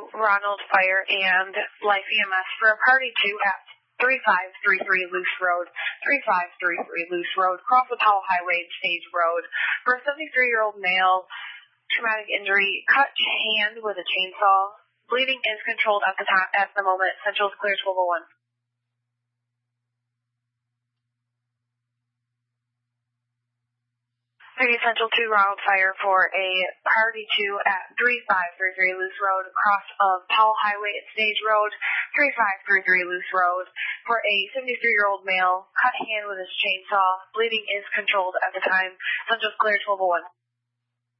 Ronald Fire and Life EMS for a party 2 at 3533 Loose Road, 3533 Loose Road, across the Powell Highway and Stage Road, for a 73-year-old male, traumatic injury, cut hand with a chainsaw. Bleeding is controlled at the moment. Central is clear 1201. Central 2 Ronald Fire for a party 2 at 3533 Loose Road, across of Powell Highway and Stage Road, 3533 Loose Road, for a 73-year-old male, cut hand with his chainsaw. Bleeding is controlled at the time. Central is clear 1201.